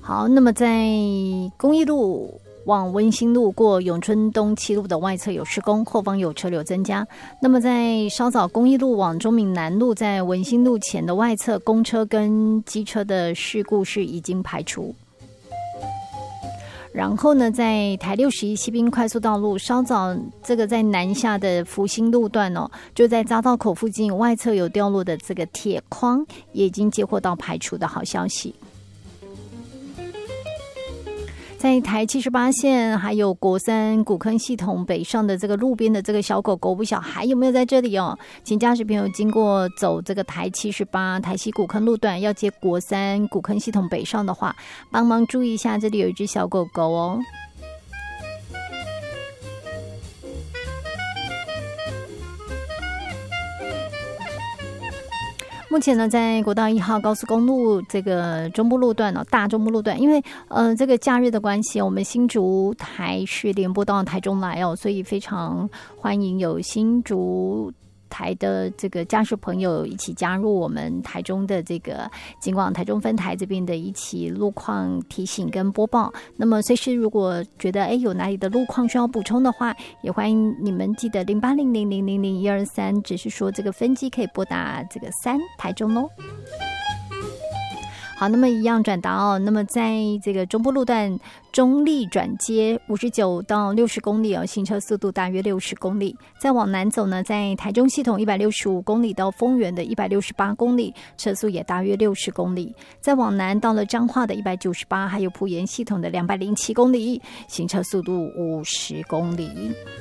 好，那么在公益路往文心路过永春东七路的外侧有施工，后方有车流增加。那么在稍早公益路往中闽南路在文心路前的外侧，公车跟机车的事故是已经排除。然后呢，在台61西滨快速道路稍早这个在南下的福兴路段哦，就在匝道口附近外侧有掉落的这个铁框，也已经接获到排除的好消息。在台78线还有国三古坑系统北上的这个路边的这个小狗狗，不晓还有没有在这里哦？请驾驶朋友经过走这个台78台西古坑路段要接国三古坑系统北上的话，帮忙注意一下，这里有一只小狗狗哦。目前呢，在国道1号高速公路这个中部路段大中部路段，因为这个假日的关系，我们新竹台是联播到台中来哦，所以非常欢迎有新竹台的这个驾驶朋友一起加入我们台中的这个警广台中分台这边的一起路况提醒跟播报。那么随时如果觉得有哪里的路况需要补充的话，也欢迎你们记得0800000123，只是说这个分机可以拨打这个3台中咯。好，那么一样转达哦。那么在这个中部路段中立转接59到60公里哦，行车速度大约60公里。再往南走呢，在台中系统165公里到丰原的168公里，车速也大约60公里。再往南到了彰化的198，还有埔盐系统的207公里，行车速度50公里。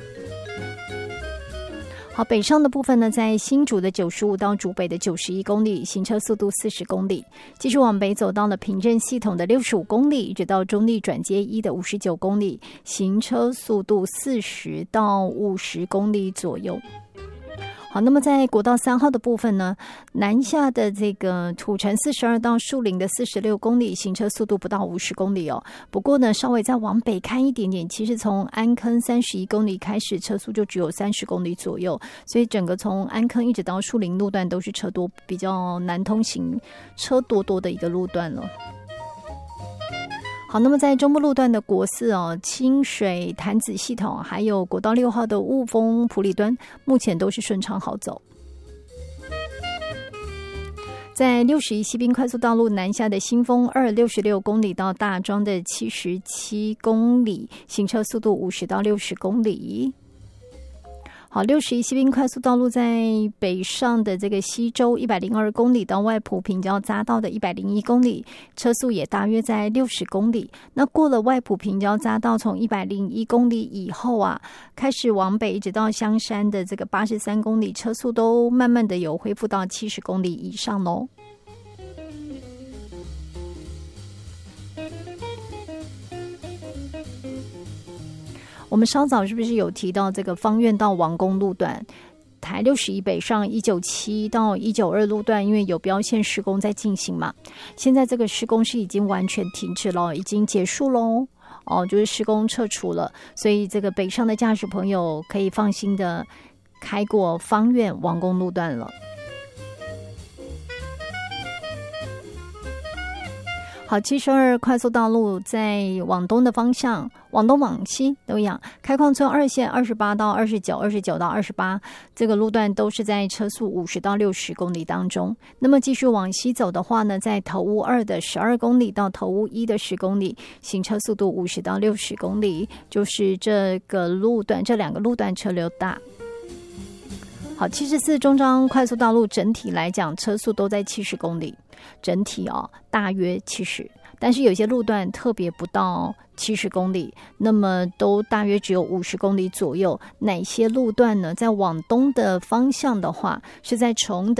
好，北上的部分呢，在新竹的95到竹北的91公里，行车速度40公里。继续往北走到了平镇系统的65公里，一直到中立转接1的59公里，行车速度40到50公里左右。好，那么在国道3号的部分呢，南下的这个土城42到树林的46公里，行车速度不到50公里哦。不过呢，稍微再往北开一点点，其实从安坑31公里开始，车速就只有30公里左右，所以整个从安坑一直到树林路段都是车多，比较难通行，车多的一个路段了。好，那么在中部路段的国4哦、清水潭子系统，还有国道6号的雾峰埔里端，目前都是顺畅好走。在61西滨快速道路南下的新丰2 66公里到大庄的77公里，行车速度50到60公里。好，61西滨快速道路在北上的这个西周102公里到外埔平交匝道的101公里，车速也大约在60公里。那过了外埔平交匝道，从101公里以后啊，开始往北一直到香山的这个83公里，车速都慢慢的有恢复到70公里以上咯。我们稍早是不是有提到这个芳苑到王宫路段，台61北上197到192路段，因为有标线施工在进行嘛，现在这个施工是已经完全停止了，已经结束咯哦，就是施工撤除了，所以这个北上的驾驶朋友可以放心的开过芳苑王宫路段了。好，72快速道路在往东的方向，往东往西都一样，开矿村2线28到29、29到28，这个路段都是在车速50到60公里当中。那么继续往西走的话呢，在头屋2的12公里到头屋1的10公里，行车速度50到60公里，就是这个路段，这两个路段车流大。好，74中彰快速道路整体来讲，车速都在70公里，整体大约70，但是有些路段特别不到70公里，那么都大约只有50公里左右。哪些路段呢？在往东的方向的话，是在崇德